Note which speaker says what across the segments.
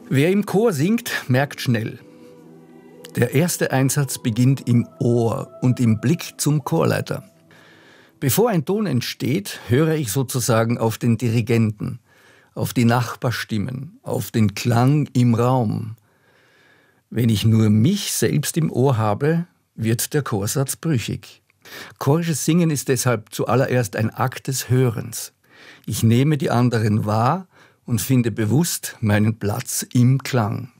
Speaker 1: Wer im Chor singt, merkt schnell: Der erste Einsatz beginnt im Ohr und im Blick zum Chorleiter. Bevor ein Ton entsteht, höre ich sozusagen auf den Dirigenten, auf die Nachbarstimmen, auf den Klang im Raum. Wenn ich nur mich selbst im Ohr habe, wird der Chorsatz brüchig. Chorisches Singen ist deshalb zuallererst ein Akt des Hörens. Ich nehme die anderen wahr und finde bewusst meinen Platz im Klang.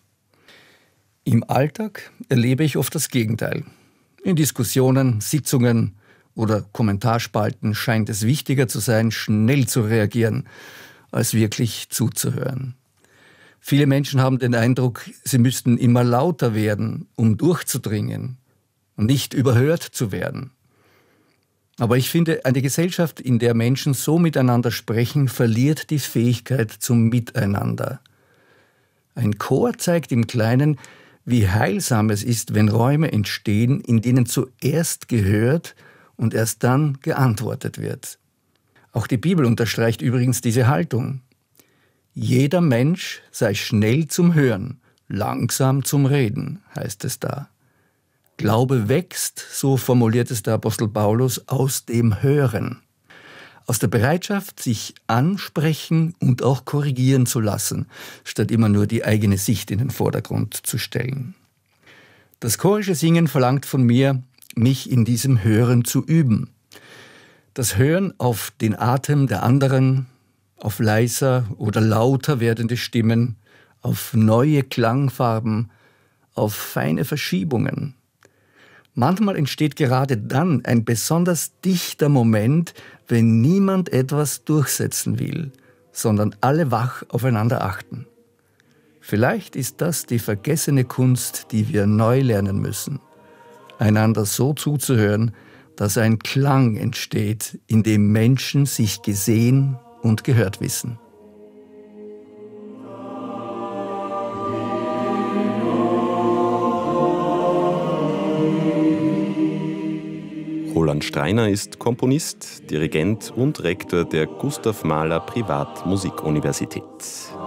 Speaker 1: Im Alltag erlebe ich oft das Gegenteil. In Diskussionen, Sitzungen oder Kommentarspalten scheint es wichtiger zu sein, schnell zu reagieren, als wirklich zuzuhören. Viele Menschen haben den Eindruck, sie müssten immer lauter werden, um durchzudringen und nicht überhört zu werden. Aber ich finde, eine Gesellschaft, in der Menschen so miteinander sprechen, verliert die Fähigkeit zum Miteinander. Ein Chor zeigt im Kleinen, wie heilsam es ist, wenn Räume entstehen, in denen zuerst gehört und erst dann geantwortet wird. Auch die Bibel unterstreicht übrigens diese Haltung. Jeder Mensch sei schnell zum Hören, langsam zum Reden, heißt es da. Glaube wächst, so formuliert es der Apostel Paulus, aus dem Hören. Aus der Bereitschaft, sich ansprechen und auch korrigieren zu lassen, statt immer nur die eigene Sicht in den Vordergrund zu stellen. Das chorische Singen verlangt von mir, mich in diesem Hören zu üben. Das Hören auf den Atem der anderen, auf leiser oder lauter werdende Stimmen, auf neue Klangfarben, auf feine Verschiebungen. Manchmal entsteht gerade dann ein besonders dichter Moment, wenn niemand etwas durchsetzen will, sondern alle wach aufeinander achten. Vielleicht ist das die vergessene Kunst, die wir neu lernen müssen. Einander so zuzuhören, dass ein Klang entsteht, in dem Menschen sich gesehen und gehört wissen.
Speaker 2: Roland Streiner ist Komponist, Dirigent und Rektor der Gustav Mahler Privatmusikuniversität.